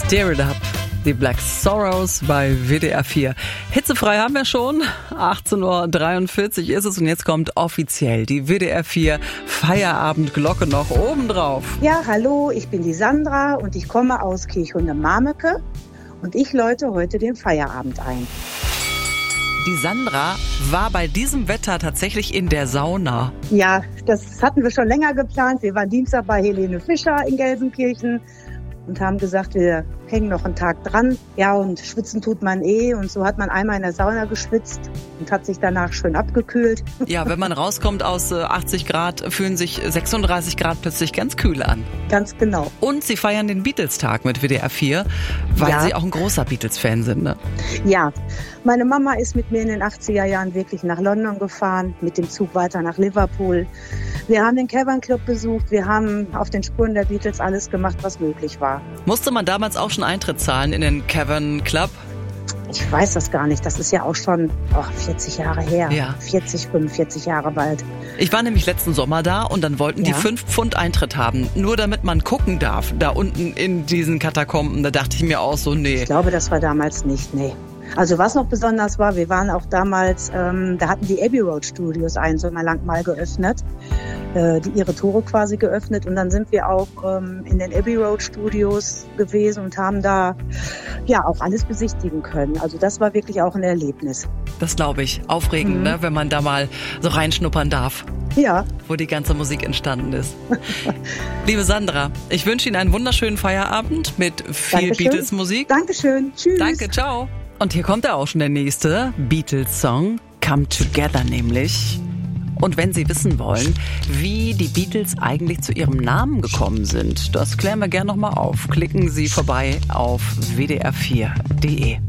Stir It Up, die Black Sorrows bei WDR 4. Hitzefrei haben wir schon, 18.43 Uhr ist es und jetzt kommt offiziell die WDR 4 Feierabendglocke noch obendrauf. Ja, hallo, ich bin die Sandra und ich komme aus Kirchhunde-Marmeke und ich läute heute den Feierabend ein. Die Sandra war bei diesem Wetter tatsächlich in der Sauna. Ja, das hatten wir schon länger geplant. Wir waren Dienstag bei Helene Fischer in Gelsenkirchen und haben gesagt, wir hängen noch einen Tag dran. Ja, und schwitzen tut man und so hat man einmal in der Sauna geschwitzt und hat sich danach schön abgekühlt. Ja, wenn man rauskommt aus 80 Grad, fühlen sich 36 Grad plötzlich ganz kühl an. Ganz genau. Und sie feiern den Beatles-Tag mit WDR 4, weil sie auch ein großer Beatles-Fan sind, ne? Ja, meine Mama ist mit mir in den 80er Jahren wirklich nach London gefahren, mit dem Zug weiter nach Liverpool. Wir haben den Cavern Club besucht, wir haben auf den Spuren der Beatles alles gemacht, was möglich war. Musste man damals auch schon Eintritt zahlen in den Cavern Club? Ich weiß das gar nicht, das ist ja auch schon 40 Jahre her, 45 Jahre bald. Ich war nämlich letzten Sommer da und dann wollten die 5 Pfund Eintritt haben, nur damit man gucken darf, da unten in diesen Katakomben. Da dachte ich mir auch so, nee. Ich glaube, das war damals nicht, nee. Also was noch besonders war, wir waren auch damals, da hatten die Abbey Road Studios einen Sommer lang mal geöffnet, die ihre Tore quasi geöffnet und dann sind wir auch in den Abbey Road Studios gewesen und haben da auch alles besichtigen können. Also das war wirklich auch ein Erlebnis. Das glaube ich. Aufregend, ne? Wenn man da mal so reinschnuppern darf. Ja. Wo die ganze Musik entstanden ist. Liebe Sandra, ich wünsche Ihnen einen wunderschönen Feierabend mit viel Beatles-Musik. Dankeschön. Tschüss. Danke, ciao. Und hier kommt auch schon der nächste Beatles-Song, Come Together nämlich. Und wenn Sie wissen wollen, wie die Beatles eigentlich zu ihrem Namen gekommen sind, das klären wir gerne nochmal auf. Klicken Sie vorbei auf wdr4.de.